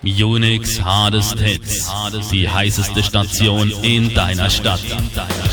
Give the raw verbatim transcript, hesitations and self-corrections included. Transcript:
Unix Hardest Hits, die heißeste Station in deiner Stadt.